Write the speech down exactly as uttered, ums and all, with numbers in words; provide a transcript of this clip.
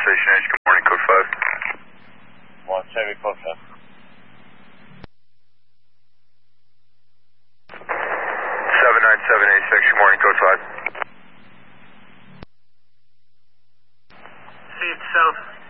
Station H, good morning, code five. one Chevy, code five. seven nine seven eight six, good morning, code five. See it south.